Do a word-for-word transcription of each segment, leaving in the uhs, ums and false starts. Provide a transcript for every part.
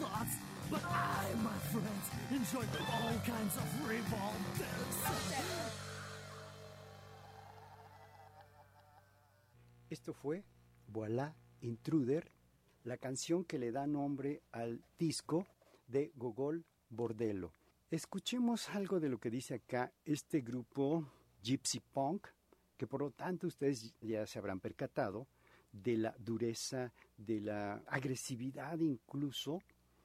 thoughts, but I, my friends, enjoy all kinds of revolters. Esto fue Voilà Intruder, la canción que le da nombre al disco de Gogol Bordello. Escuchemos algo de lo que dice acá este grupo Gypsy Punk, que por lo tanto ustedes ya se habrán percatado de la dureza, de la agresividad incluso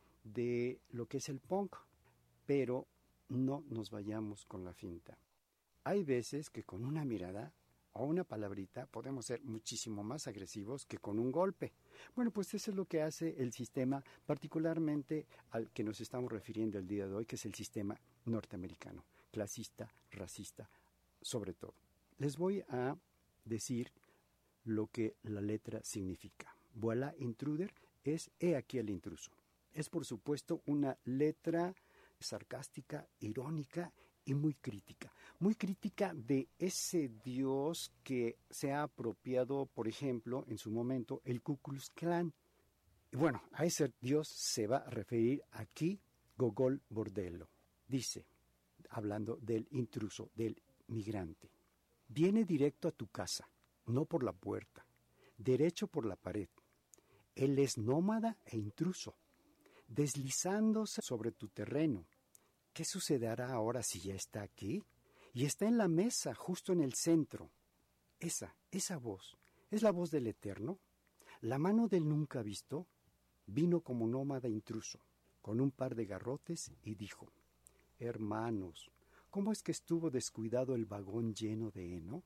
de lo que es el punk. Pero no nos vayamos con la finta. Hay veces que con una mirada o una palabrita podemos ser muchísimo más agresivos que con un golpe. Bueno, pues eso es lo que hace el sistema, particularmente al que nos estamos refiriendo el día de hoy, que es el sistema norteamericano, clasista, racista, sobre todo. Les voy a decir lo que la letra significa. Voilà Intruder es He aquí el intruso. Es por supuesto una letra sarcástica, irónica y muy crítica. Muy crítica de ese Dios que se ha apropiado, por ejemplo, en su momento, el Ku Klux Klan. Y bueno, a ese Dios se va a referir aquí Gogol Bordello. Dice, hablando del intruso, del migrante: viene directo a tu casa, no por la puerta, derecho por la pared. Él es nómada e intruso, deslizándose sobre tu terreno. ¿Qué sucederá ahora si ya está aquí? Y está en la mesa, justo en el centro. Esa, esa voz, ¿es la voz del Eterno? La mano del nunca visto vino como nómada intruso, con un par de garrotes y dijo: hermanos, ¿cómo es que estuvo descuidado el vagón lleno de heno?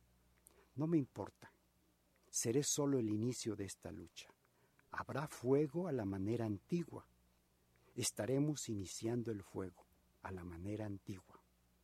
No me importa. Seré solo el inicio de esta lucha. Habrá fuego a la manera antigua. Estaremos iniciando el fuego a la manera antigua.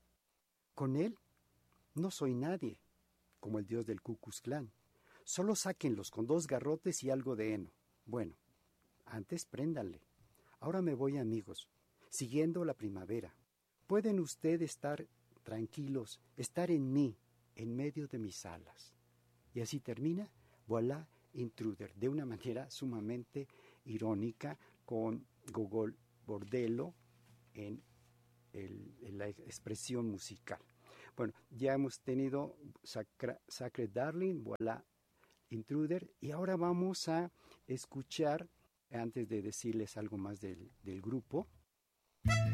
Con él no soy nadie, como el dios del Ku Klux Klan. Solo sáquenlos con dos garrotes y algo de heno. Bueno, antes préndanle. Ahora me voy, amigos, siguiendo la primavera. Pueden ustedes estar tranquilos, estar en mí, en medio de mis alas. Y así termina Voilà Intruder, de una manera sumamente irónica, con Gogol Bordello en, el, en la expresión musical. Bueno, ya hemos tenido Sacra, Sacred Darling, Voilà Intruder, y ahora vamos a escuchar, antes de decirles algo más del, del grupo,